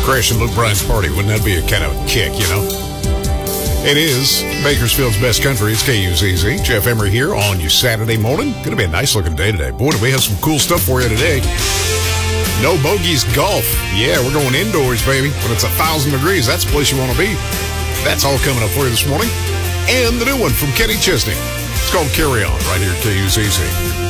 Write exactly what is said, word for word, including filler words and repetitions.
Crashing Luke Bryan's party. Wouldn't that be a kind of kick, you know? It is Bakersfield's best country. It's K U Z Z. Jeff Emery here on your Saturday morning. Going to be a nice looking day today. Boy, do we have some cool stuff for you today. No bogeys golf. Yeah, we're going indoors, baby. When it's a thousand degrees, that's the place you want to be. That's all coming up for you this morning. And the new one from Kenny Chesney. It's called Carry On right here at K U Z Z.